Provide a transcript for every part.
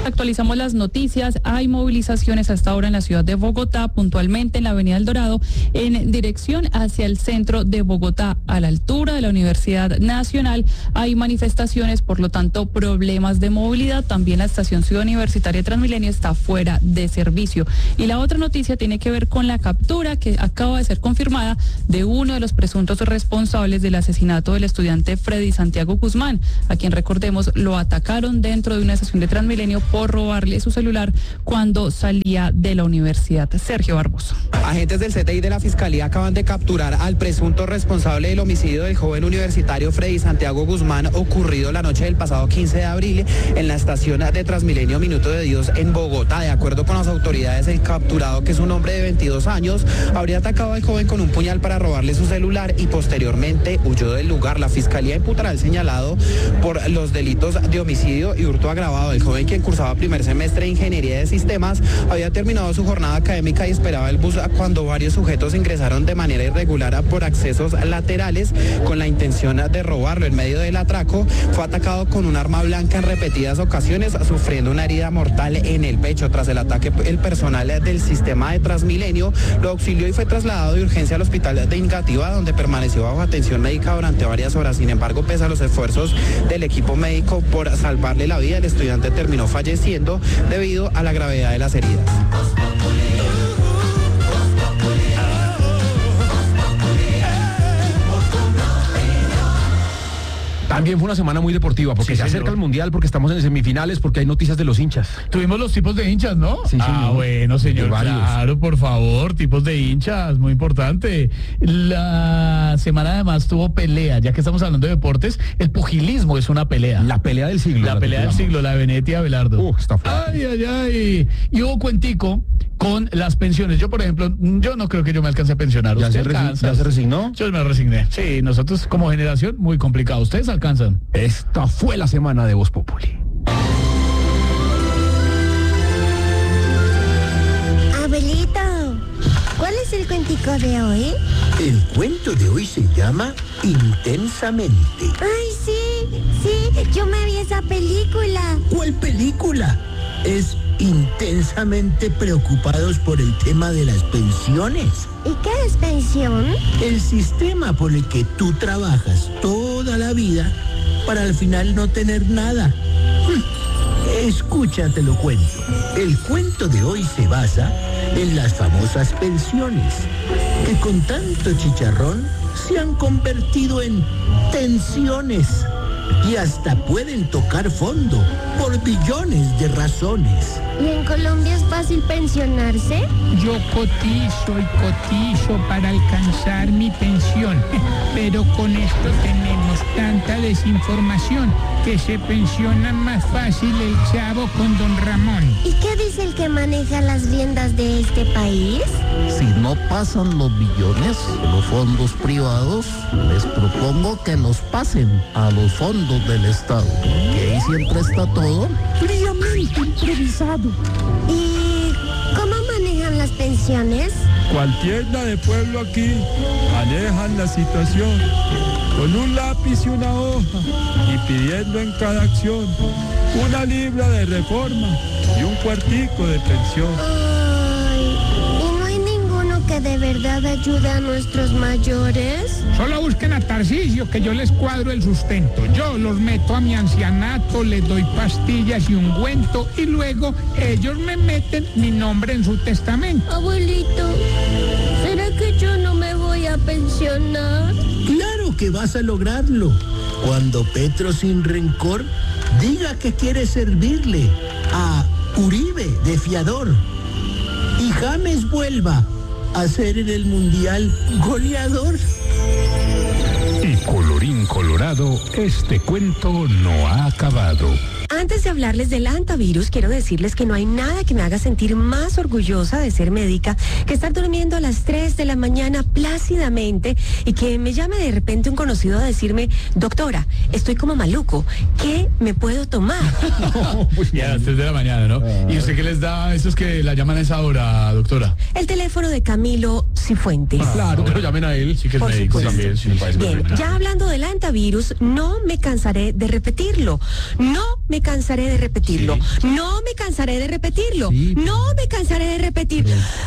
Actualizamos las noticias. Hay movilizaciones hasta ahora en la ciudad de Bogotá, puntualmente en la avenida El Dorado, en dirección hacia el centro de Bogotá, a la altura de la Universidad Nacional. Hay manifestaciones, por lo tanto, problemas de movilidad. También la estación Ciudad Universitaria Transmilenio está fuera de servicio. Y la otra noticia tiene que ver con la captura que acaba de ser confirmada de uno de los presuntos responsables del asesinato del estudiante Freddy Santiago Guzmán, a quien, recordemos, lo atacaron dentro de una estación de Transmilenio por robarle su celular cuando salía de la universidad. Sergio Barbosa. Agentes del CTI de la Fiscalía acaban de capturar al presunto responsable del homicidio del joven universitario Freddy Santiago Guzmán, ocurrido la noche del pasado 15 de abril en la estación de Transmilenio Minuto de Dios en Bogotá. De acuerdo con las autoridades, el capturado, que es un hombre de 22 años, habría atacado al joven con un puñal para robarle su celular y posteriormente huyó del lugar. La Fiscalía imputará al señalado por los delitos de homicidio y hurto agravado. El joven, quien cursaba primer semestre de Ingeniería de Sistemas, había terminado su jornada académica y esperaba el bus cuando varios sujetos ingresaron de manera irregular por accesos laterales con la intención de robarlo. En medio del atraco fue atacado con un arma blanca en repetidas ocasiones, sufriendo una herida mortal en el pecho. Tras el ataque, el personal del sistema de Transmilenio lo auxilió y fue trasladado de urgencia al hospital de Ingativá, donde permaneció bajo atención médica durante varias horas. Sin embargo, pese a los esfuerzos del equipo médico por salvarle la vida, el estudiante terminó falleciendo debido a la gravedad de las heridas. También fue una semana muy deportiva, porque se acerca el Mundial, porque estamos en semifinales, porque hay noticias de los hinchas. Tuvimos los tipos de hinchas, ¿no? Sí, señor. Bueno, señor, claro, por favor, tipos de hinchas, muy importante. La semana además tuvo pelea, ya que estamos hablando de deportes, el pugilismo es una pelea. La pelea del siglo. La pelea del siglo, la de Benetti y Abelardo. Está fuerte. Ay. Y hubo cuentico con las pensiones. Yo, por ejemplo, yo no creo que yo me alcance a pensionar. ¿Ya se resignó? Yo me resigné. Sí, nosotros como generación, muy complicado. ¿Ustedes alcanzan? Esta fue la semana de Voz Populi. Abuelito, ¿cuál es el cuentico de hoy? El cuento de hoy se llama Intensamente. Ay, sí, yo me vi esa película. ¿Cuál película? Es Intensamente Preocupados por el tema de las pensiones. ¿Y qué es pensión? El sistema por el que tú trabajas toda la vida para al final no tener nada. Escúchate, lo cuento. El cuento de hoy se basa en las famosas pensiones, que con tanto chicharrón se han convertido en tensiones y hasta pueden tocar fondo por billones de razones. ¿Y en Colombia es fácil pensionarse? Yo cotizo y cotizo para alcanzar mi pensión, pero con esto tenemos tanta desinformación que se pensiona más fácil el chavo con don Ramón. ¿Y qué dice el que maneja las riendas de este país? Si no pasan los billones de los fondos privados, les propongo que los pasen a los fondos del Estado, que ahí siempre está todo fríamente improvisado. ¿Y cómo manejan las pensiones? Cualquiera de pueblo aquí manejan la situación con un lápiz y una hoja y pidiendo en cada acción una libra de reforma y un cuartico de pensión. Ay, ¿y no hay ninguno que de verdad ayude a nuestros mayores? Solo busquen a Tarcisio, que yo les cuadro el sustento. Yo los meto a mi ancianato, les doy pastillas y ungüento y luego ellos me meten mi nombre en su testamento. Abuelito, ¿será que yo no me voy a pensionar? Claro que vas a lograrlo. Cuando Petro, sin rencor, diga que quiere servirle a Uribe de fiador y James vuelva a ser en el Mundial goleador. Y colorín colorado, este cuento no ha acabado. Antes de hablarles del antivirus, quiero decirles que no hay nada que me haga sentir más orgullosa de ser médica que estar durmiendo a las 3 de la mañana plácidamente y que me llame de repente un conocido a decirme: doctora, estoy como maluco, ¿qué me puedo tomar? No, pues ya a las 3 de la mañana, ¿no? ¿Y usted qué les da a esos que la llaman a esa hora, doctora? El teléfono de Camilo Cifuentes. Claro, que lo llamen a él. Sí, que es Por médico supuesto. también. Sí, Bien, ya hablando del antivirus, no me cansaré de repetirlo. No me cansaré cansaré de repetirlo. Sí. No me cansaré de repetirlo. Sí. No me cansaré de repetir.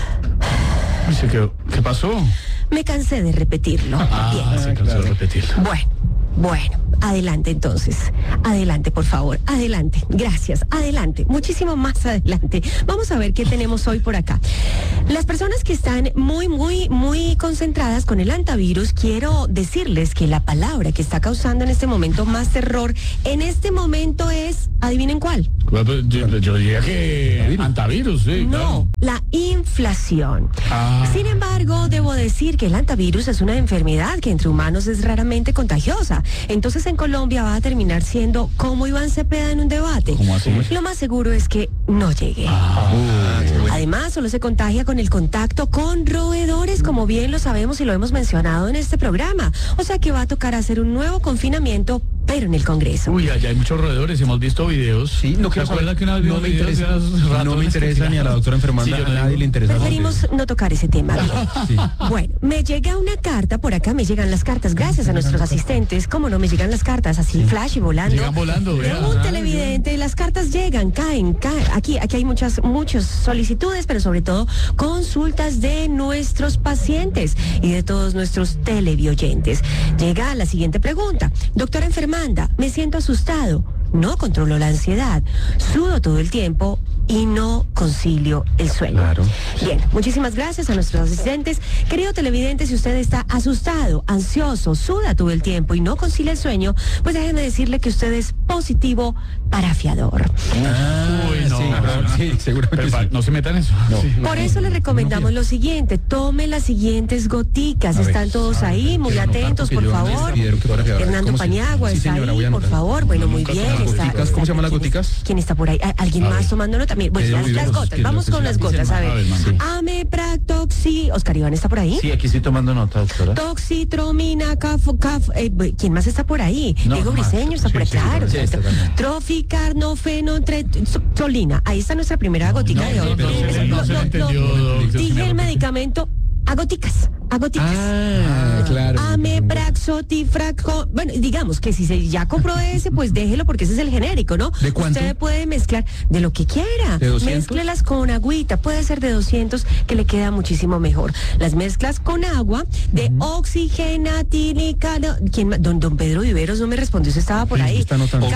¿Qué pasó? Me cansé de repetirlo. Bien. Se cansó de repetirlo. Bueno, adelante entonces. Adelante, por favor. Adelante. Gracias. Adelante. Muchísimo más adelante. Vamos a ver qué tenemos hoy por acá. Las personas que están muy concentradas con el hantavirus, quiero decirles que la palabra que está causando en este momento más terror, en este momento es, adivinen cuál. Yo diría que hantavirus, sí. No, la inflación. Sin embargo, debo decir que el hantavirus es una enfermedad que entre humanos es raramente contagiosa. Entonces en Colombia va a terminar siendo como Iván Cepeda en un debate. ¿Cómo así? Lo más seguro es que no llegue. Además, solo se contagia con el contacto con roedores, como bien lo sabemos y lo hemos mencionado en este programa. O sea que va a tocar hacer un nuevo confinamiento, pero en el Congreso. Uy, allá hay muchos roedores, hemos visto videos. Sí, no quiero saber, que una vez no me interesa, no me interesa ni a la doctora enfermanda, a nadie le interesa. Preferimos no tocar ese tema. Sí. Bueno, me llega una carta, por acá me llegan las cartas, gracias a nuestros asistentes. ¿Cómo no me llegan las cartas así, flash y volando? Llegan volando, de un televidente, las cartas llegan, caen. Aquí hay muchas solicitudes, pero sobre todo consultas de nuestros pacientes y de todos nuestros televidentes. Llega la siguiente pregunta. Doctora enfermanda, me siento asustado. No controlo la ansiedad, sudo todo el tiempo y no concilio el sueño. Claro. Bien, muchísimas gracias a nuestros asistentes. Querido televidente, si usted está asustado, ansioso, suda todo el tiempo y no concilia el sueño, pues déjeme decirle que usted es positivo para fiador. Uy, no. Sí, seguramente sí. No se metan en eso. No. Sí. Por eso le recomendamos lo siguiente, tome las siguientes goticas. Están todos ahí, muy atentos, por favor. Hernando Paniagua está ahí, por favor. Bueno, muy bien. ¿Cómo se llaman las goticas? ¿Quién está por ahí? ¿Alguien más tomando nota? Bueno, las gotas, vamos con las gotas, a ver. Amepratoxi, Oscar Iván está por ahí. Sí, aquí estoy tomando nota, doctora. Toxitromina, ¿quién más está por ahí? No, Diego más. Briseño está por ahí, claro. Sí, está también. Troficarnofenotrolina. Ahí está nuestra primera gotica de hoy. No se le entendió. Dije el medicamento a goticas. Claro. Amepraxotifraco. Bueno, digamos que si se ya compró ese, pues déjelo porque ese es el genérico, ¿no? ¿De cuánto? Usted puede mezclar de lo que quiera. ¿De 200? Mézclelas con agüita, puede ser de 200 que le queda muchísimo mejor. Las mezclas con agua de oxigenatílica. Don Pedro Viveros no me respondió, eso estaba por ahí.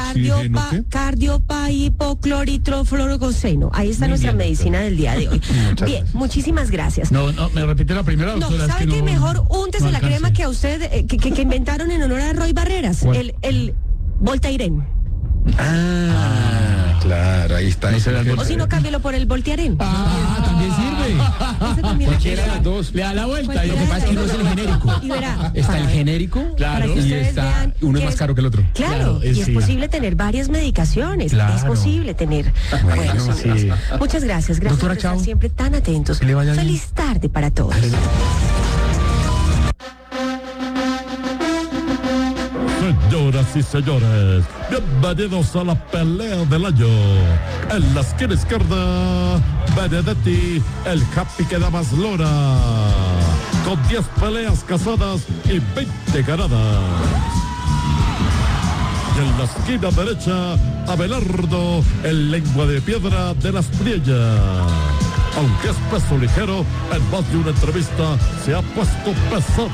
Cardiopahipocloritrofluoroceno. Ahí está nuestra medicina del día de hoy. Bien, muchísimas gracias. No, me repite la primera, doctora. No, ¿sabe qué? Mejor úntese la crema que a usted, que inventaron en honor a Roy Barreras, el Voltairen. Claro, ahí está. O si no, cámbielo por el Voltaren. También sirve. Ese también Cualquiera de las dos. Le da la vuelta. Lo que pasa es que no es el genérico. Y verá. Está el genérico, Claro. y está uno es más caro que el otro. Claro, y es posible tener varias medicaciones. Claro. Es posible tener. Bueno, sí. Muchas gracias. Gracias Doctora, por estar chao. siempre tan atentos. Que le vaya bien. Feliz tarde para todos. Señoras y señores, bienvenidos a la pelea del año. En la esquina izquierda, Benedetti, el happy que da más lora, con 10 peleas casadas y 20 ganadas. Y en la esquina derecha, Abelardo, el lengua de piedra de las Priellas. Aunque es peso ligero, en más de una entrevista se ha puesto pesado.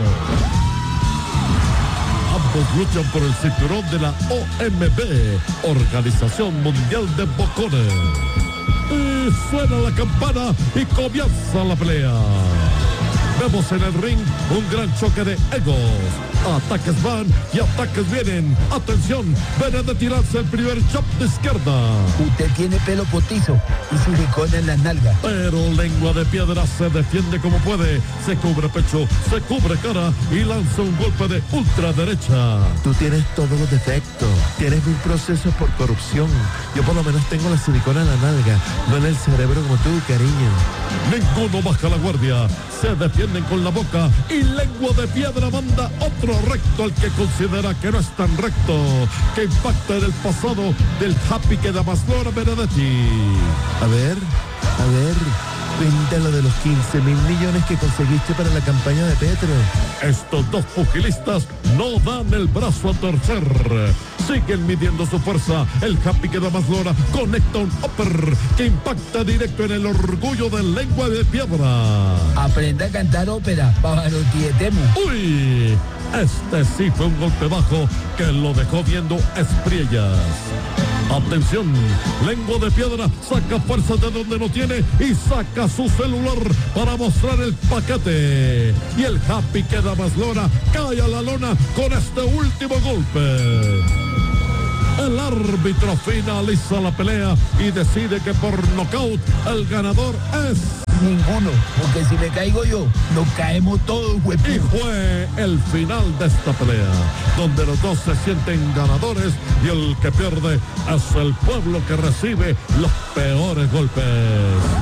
Ambos luchan por el cinturón de la OMB, Organización Mundial de Bocones. Y suena la campana y comienza la pelea. Vemos en el ring un gran choque de egos. Ataques van y ataques vienen. Atención, Benedetti lanza el primer chop de izquierda. Usted tiene pelo potizo y silicona en las nalgas. Pero lengua de piedra se defiende como puede. Se cubre pecho, se cubre cara y lanza un golpe de ultraderecha. Tú tienes todos los defectos. Tienes 1000 procesos por corrupción. Yo por lo menos tengo la silicona en la nalga, no en el cerebro como tú, cariño. Ninguno baja la guardia. Se defienden con la boca y lengua de piedra manda otro recto al que considera que no es tan recto, que impacta en el pasado del happy que da más flor a Benedetti. A ver, cuéntalo de los 15.000 millones que conseguiste para la campaña de Petro. Estos dos pugilistas no dan el brazo a torcer. siguen midiendo su fuerza. El Happy que da más lora conecta un upper que impacta directo en el orgullo de Lengua de Piedra. Aprenda a cantar ópera, Pavarotti de Temu. ¡Uy! Este sí fue un golpe bajo que lo dejó viendo espriellas. Atención, Lengua de Piedra saca fuerza de donde no tiene y saca su celular para mostrar el paquete. Y el Happy que da más lora cae a la lona con este último golpe. El árbitro finaliza la pelea y decide que por nocaut el ganador es... Ninguno, porque si me caigo yo, nos caemos todos, güey. Y fue el final de esta pelea, donde los dos se sienten ganadores y el que pierde es el pueblo que recibe los peores golpes.